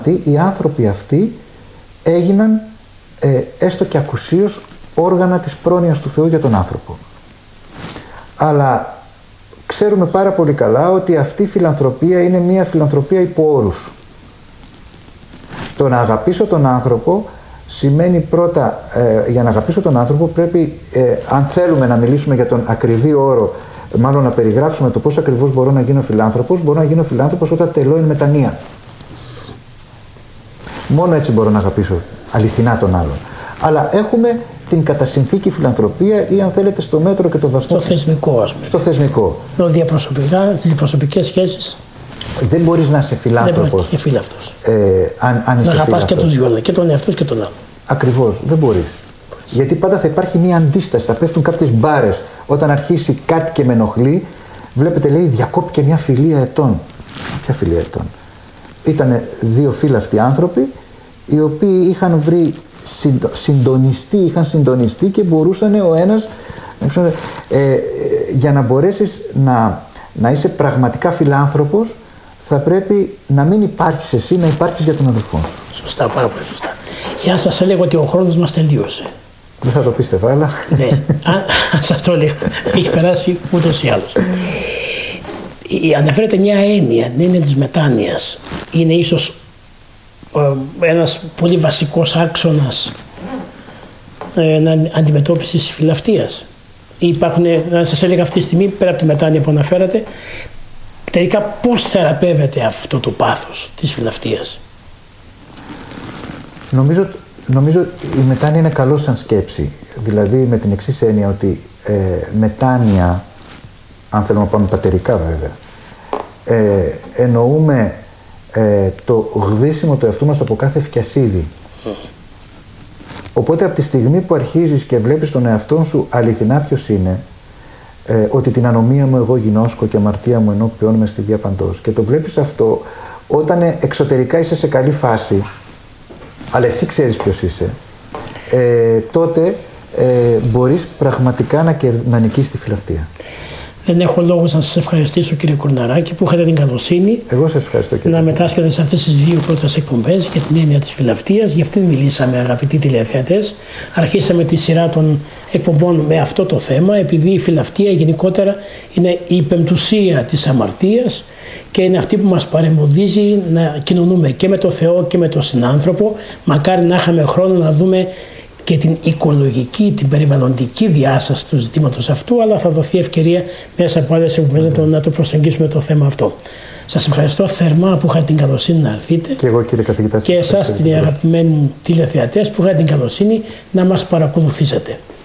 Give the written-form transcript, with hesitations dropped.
Οι άνθρωποι αυτοί έγιναν έστω και ακουσίως όργανα της πρόνοιας του Θεού για τον άνθρωπο. Αλλά ξέρουμε πάρα πολύ καλά ότι αυτή η φιλανθρωπία είναι μια φιλανθρωπία υπό όρους. Το να αγαπήσω τον άνθρωπο σημαίνει πρώτα, για να αγαπήσω τον άνθρωπο πρέπει, αν θέλουμε να μιλήσουμε για τον ακριβή όρο, μάλλον να περιγράψουμε το πώς ακριβώς μπορώ να γίνω φιλάνθρωπος, μπορώ να γίνω φιλάνθρωπος όταν τελώ εν μετανία. Μόνο έτσι μπορώ να αγαπήσω αληθινά τον άλλον. Αλλά έχουμε την κατασυνθήκη φιλανθρωπία ή αν θέλετε στο μέτρο και το βαθμό. Στο θεσμικό, ας πούμε. Στο θεσμικό. Διαπροσωπικές σχέσεις. Δεν μπορείς να είσαι φιλάνθρωπος. Δεν μπορεί και φίλαυτος. Αν είσαι να αγαπάς και τους δυο, και τον εαυτό και τον άλλο. Ακριβώς, δεν μπορείς. Γιατί πάντα θα υπάρχει μια αντίσταση, θα πέφτουν κάποιες μπάρες. Όταν αρχίσει κάτι και με ενοχλεί, βλέπετε λέει διακόπηκε μια φιλία ετών. Ποια φιλία ετών? Ήτανε δύο φίλαυτοι άνθρωποι οι οποίοι είχαν βρει είχαν συντονιστεί και μπορούσαν ο ένας για να μπορέσεις να είσαι πραγματικά φιλάνθρωπος θα πρέπει να μην υπάρχεις εσύ, να υπάρχεις για τον αδελφό. Σωστά, πάρα πολύ σωστά. Εάν σας έλεγα ότι ο χρόνος μας τελείωσε. Δεν θα το πίστευα, αλλά... Ναι, αν σας το έλεγα, έχει περάσει ούτως ή άλλως. Αναφέρεται μια έννοια, την έννοια της μετάνοιας. Είναι ίσως ένας πολύ βασικός άξονας αντιμετώπισης της φιλαυτίας. Υπάρχουν, αν σας έλεγα αυτή τη στιγμή, πέρα από τη μετάνοια που αναφέρατε, τελικά πώς θεραπεύεται αυτό το πάθος της φιλαυτίας? Νομίζω η μετάνοια είναι καλό σαν σκέψη. Δηλαδή με την εξής έννοια ότι μετάνοια, αν θέλουμε να πάμε πατερικά βέβαια, εννοούμε το γδύσιμο του εαυτού μας από κάθε φτιασίδι. Οπότε από τη στιγμή που αρχίζεις και βλέπεις τον εαυτό σου αληθινά ποιος είναι, ότι την ανομία μου εγώ γινώσκω και αμαρτία μου ενώπιον με στη διαπαντός, και το βλέπεις αυτό όταν εξωτερικά είσαι σε καλή φάση, αλλά εσύ ξέρεις ποιος είσαι, τότε μπορείς πραγματικά να νικήσεις τη φιλαυτία. Δεν έχω λόγο να σας ευχαριστήσω, κύριε Κουρναράκη, που είχατε την καλοσύνη να μετάσχετε σε αυτές τις δύο πρώτες εκπομπές για την έννοια της φιλαυτίας. Γι' αυτήν μιλήσαμε, αγαπητοί τηλεθεατές. Αρχίσαμε τη σειρά των εκπομπών με αυτό το θέμα, επειδή η φιλαυτία γενικότερα είναι η πεμπτουσία της αμαρτίας και είναι αυτή που μας παρεμποδίζει να κοινωνούμε και με το Θεό και με τον συνάνθρωπο. Μακάρι να είχαμε χρόνο να δούμε και την οικολογική, την περιβαλλοντική διάσταση του ζητήματος αυτού, αλλά θα δοθεί ευκαιρία μέσα από άλλες εκπομπές να το προσεγγίσουμε το θέμα αυτό. Σας ευχαριστώ θερμά που είχατε την καλοσύνη να έρθετε. Και εγώ, κύριε καθηγητά, και εσάς, αγαπημένοι τηλεθεατές, που είχατε την καλοσύνη να μας παρακολουθήσετε.